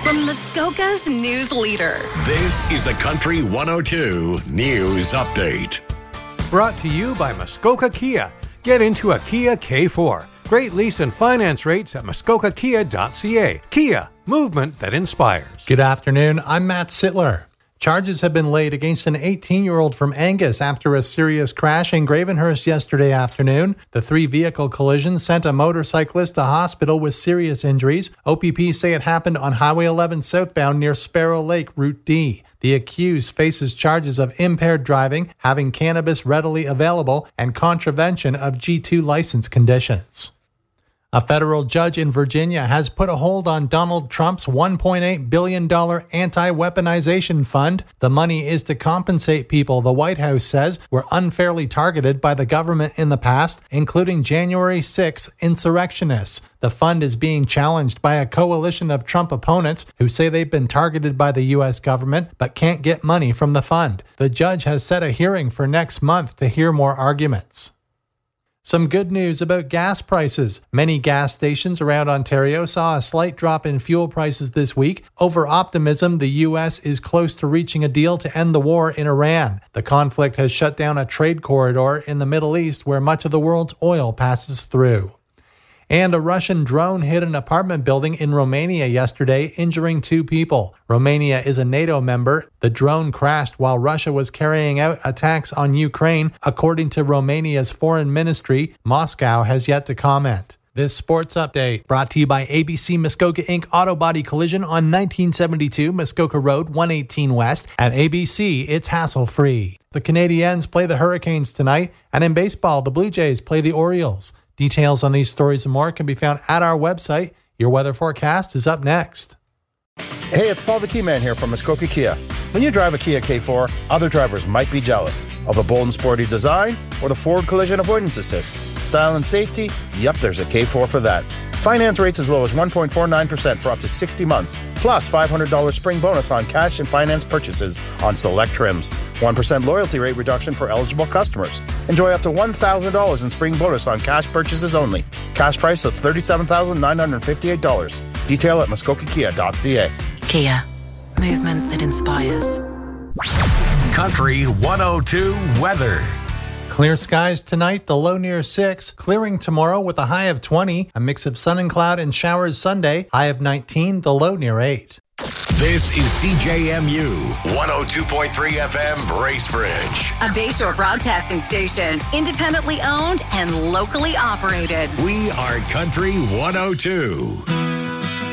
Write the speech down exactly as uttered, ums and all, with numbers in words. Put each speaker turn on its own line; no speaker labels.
from Muskoka's news leader.
This is the Country one oh two News Update.
Brought to you by Muskoka Kia. Get into a Kia K four. Great lease and finance rates at muskoka kia dot c a. Kia, movement that inspires.
Good afternoon, I'm Matt Sittler. Charges have been laid against an eighteen-year-old from Angus after a serious crash in Gravenhurst yesterday afternoon. The three-vehicle collision sent a motorcyclist to hospital with serious injuries. O P P say it happened on Highway eleven southbound near Sparrow Lake, Route D. The accused faces charges of impaired driving, having cannabis readily available, and contravention of G two license conditions. A federal judge in Virginia has put a hold on Donald Trump's one point eight billion dollars anti-weaponization fund. The money is to compensate people the White House says were unfairly targeted by the government in the past, including January sixth insurrectionists. The fund is being challenged by a coalition of Trump opponents who say they've been targeted by the U S government but can't get money from the fund. The judge has set a hearing for next month to hear more arguments. Some good news about gas prices. Many gas stations around Ontario saw a slight drop in fuel prices this week. Over optimism, the U S is close to reaching a deal to end the war in Iran. The conflict has shut down a trade corridor in the Middle East where much of the world's oil passes through. And a Russian drone hit an apartment building in Romania yesterday, injuring two people. Romania is a NATO member. The drone crashed while Russia was carrying out attacks on Ukraine. According to Romania's foreign ministry, Moscow has yet to comment. This sports update brought to you by A B C Muskoka Incorporated Auto Body Collision on nineteen seventy-two Muskoka Road, one eighteen West. At A B C, it's hassle-free. The Canadiens play the Hurricanes tonight, and in baseball, the Blue Jays play the Orioles. Details on these stories and more can be found at our website. Your weather forecast is up next.
Hey, it's Paul the Key Man here from Muskoka Kia. When you drive a Kia K four, other drivers might be jealous of the bold and sporty design or the forward collision avoidance assist. Style and safety? Yep, there's a K four for that. Finance rates as low as one point four nine percent for up to sixty months, plus five hundred dollars spring bonus on cash and finance purchases on select trims. one percent loyalty rate reduction for eligible customers. Enjoy up to one thousand dollars in spring bonus on cash purchases only. Cash price of thirty-seven thousand nine hundred fifty-eight dollars. Detail at muskoka kia dot c a.
Kia, movement that inspires.
Country one oh two weather.
Clear skies tonight, the low near six. Clearing tomorrow with a high of twenty. A mix of sun and cloud and showers Sunday. High of nineteen, the low near eight.
This is C J M U one oh two point three F M Bracebridge.
A Bayshore broadcasting station, independently owned and locally operated.
We are Country one oh two.